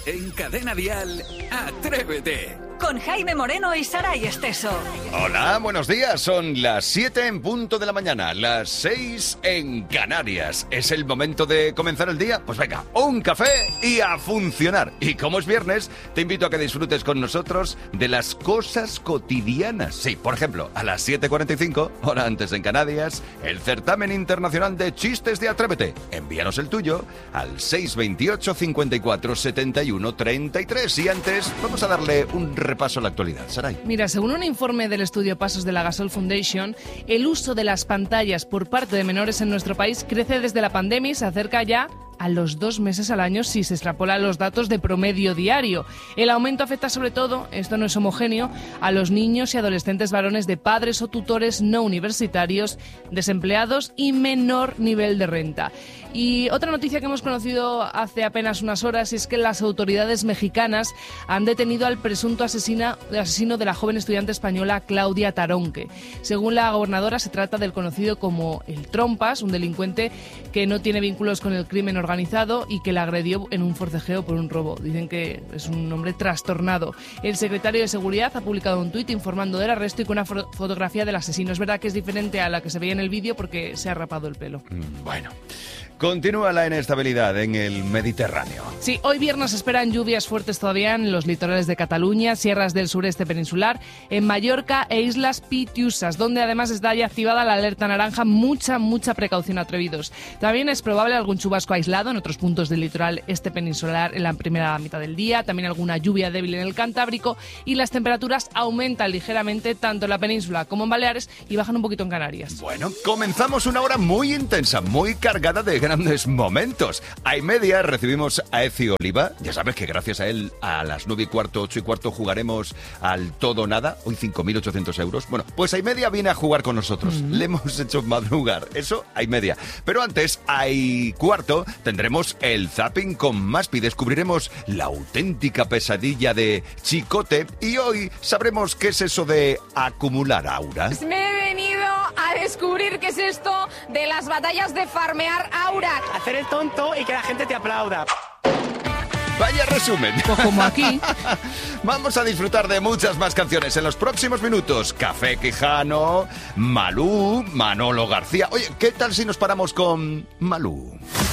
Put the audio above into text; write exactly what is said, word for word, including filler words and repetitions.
En Cadena Dial, Atrévete. Con Jaime Moreno y Saray Esteso. Hola, buenos días. Son las siete en punto de la mañana, las seis en Canarias. ¿Es el momento de comenzar el día? Pues venga, un café y a funcionar. Y como es viernes, te invito a que disfrutes con nosotros de las cosas cotidianas. Sí, por ejemplo, a las siete cuarenta y cinco, hora antes en Canarias, el certamen internacional de chistes de Atrévete. Envíanos el tuyo al seis veintiocho, cincuenta y cuatro, setenta y uno, treinta y tres. Y antes, vamos a darle un repaso a la actualidad. Saray. Mira, según un informe del estudio Pasos de la Gasol Foundation, el uso de las pantallas por parte de menores en nuestro país crece desde la pandemia y se acerca ya a los dos meses al año si se extrapolan los datos de promedio diario. El aumento afecta sobre todo, esto no es homogéneo, a los niños y adolescentes varones de padres o tutores no universitarios, desempleados y menor nivel de renta. Y otra noticia que hemos conocido hace apenas unas horas es que las autoridades mexicanas han detenido al presunto asesina, asesino de la joven estudiante española Claudia Taronque. Según la gobernadora, se trata del conocido como el Trompas, un delincuente que no tiene vínculos con el crimen organizado y que la agredió en un forcejeo por un robo. Dicen que es un hombre trastornado. El secretario de Seguridad ha publicado un tuit informando del arresto y con una fo- fotografía del asesino. Es verdad que es diferente a la que se veía en el vídeo porque se ha rapado el pelo. Bueno. Continúa la inestabilidad en el Mediterráneo. Sí, hoy viernes esperan lluvias fuertes todavía en los litorales de Cataluña, sierras del sureste peninsular, en Mallorca e Islas Pitiusas, donde además está ya activada la alerta naranja. Mucha, mucha precaución, atrevidos. También es probable algún chubasco aislado en otros puntos del litoral este peninsular en la primera mitad del día, también alguna lluvia débil en el Cantábrico, y las temperaturas aumentan ligeramente tanto en la península como en Baleares y bajan un poquito en Canarias. Bueno, comenzamos una hora muy intensa, muy cargada de grandes momentos. A y media recibimos a Ezi Oliva. Ya sabes que gracias a él a las nueve y cuarto, ocho y cuarto jugaremos al todo o nada. Hoy cinco mil ochocientos euros. Bueno, pues a y media viene a jugar con nosotros. Mm-hmm. Le hemos hecho madrugar. Eso a y media. Pero antes, a y cuarto, tendremos el zapping con Maspi. Descubriremos la auténtica pesadilla de Chicote. Y hoy sabremos qué es eso de acumular aura. Me he venido a descubrir qué es esto de las batallas de farmear aura. Hacer el tonto y que la gente te aplauda. Vaya resumen. Pues como aquí. Vamos a disfrutar de muchas más canciones en los próximos minutos. Café Quijano, Malú, Manolo García. Oye, ¿qué tal si nos paramos con Malú?